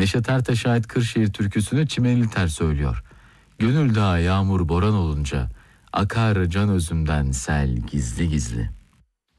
Neşet Ertaş'a ait Kırşehir türküsünü Çimenli Ter söylüyor. Gönül dağı yağmur boran olunca akar can özümden sel gizli gizli.